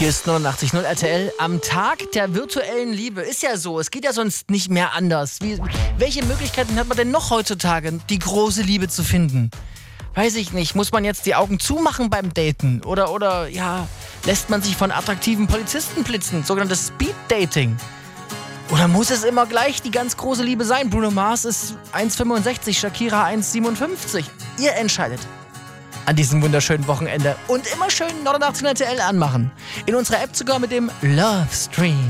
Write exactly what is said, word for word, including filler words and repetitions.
Hier ist neunundachtzig Komma null R T L am Tag der virtuellen Liebe. Ist ja so, es geht ja sonst nicht mehr anders. Wie, welche Möglichkeiten hat man denn noch heutzutage, die große Liebe zu finden? Weiß ich nicht, muss man jetzt die Augen zumachen beim Daten? Oder, oder, ja, lässt man sich von attraktiven Polizisten blitzen? Sogenanntes Speed-Dating. Oder muss es immer gleich die ganz große Liebe sein? Bruno Mars ist eins Komma fünfundsechzig, Shakira eins Komma siebenundfünfzig. Ihr entscheidet. An diesem wunderschönen Wochenende. Und immer schön neunundachtzig R T L anmachen. In unserer App sogar mit dem Love Stream.